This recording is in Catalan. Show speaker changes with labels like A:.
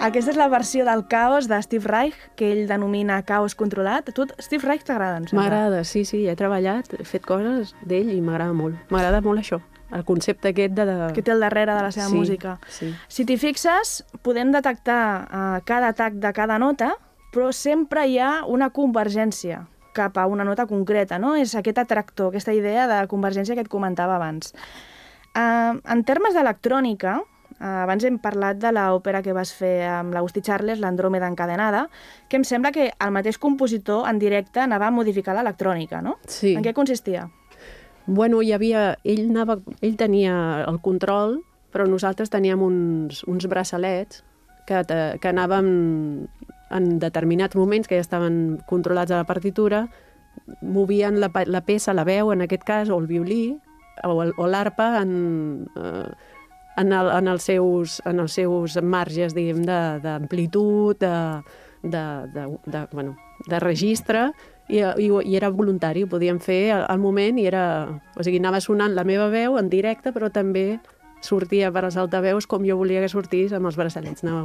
A: Aquesta és la versió del caos de Steve Reich, que ell denomina caos controlat. A tu, Steve Reich, t'agrada, em sembla?
B: M'agrada, sí, he treballat, he fet coses d'ell i m'agrada molt. M'agrada molt això, el concepte aquest de...
A: Que té al darrere de la seva música.
B: Sí.
A: Si t'hi fixes, podem detectar cada tac de cada nota, però sempre hi ha una convergència cap a una nota concreta, no? És aquest atractor, aquesta idea de convergència que et comentava abans. En termes d'electrònica, abans hem parlat de l'òpera que vas fer amb l'Agustí Charles, l'Andròmeda encadenada, que em sembla que el mateix compositor en directe anava a modificar l'electrònica, no?
B: Sí.
A: En què consistia?
B: Bueno, ell tenia el control, però nosaltres teníem uns braçalets que anàvem en determinats moments, que ja estaven controlats a la partitura, movien la peça, la veu, en aquest cas, o el violí, o l'arpa en els seus marges, diguem, d'amplitud, de registre, i era voluntari, ho podíem fer al moment, o sigui, anava sonant la meva veu en directe, però també sortia per als altaveus com jo volia que sortís amb els braçalets, anava